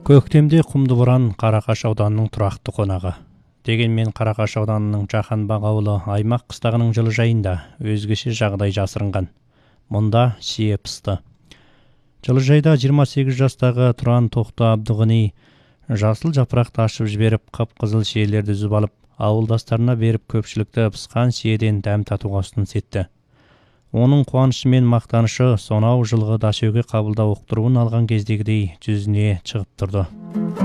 Көктемде құмды боран Қарақаш ауданының тұрақты қонағы. Дегенмен Қарақаш ауданының Жаһанбақ ауылы аймақ қыстағының жылыжайында өзгеше жағдай жасырынған. Мұнда сие пысты. Жылыжайда 28 жастағы Тұран Тоқты Абдығыни жасыл жапырақты ашып жіберіп, қып-қызыл шиелерді үзіп алып, ауылдастарына беріп көпшілікті пысқан сиеден дәм татуға ұсыныс етті. Оның қуанышы мен мақтанышы сонау жылғы дашөге қабылдау ұқтыруын алған кездегідей жүзіне шығып тұрды.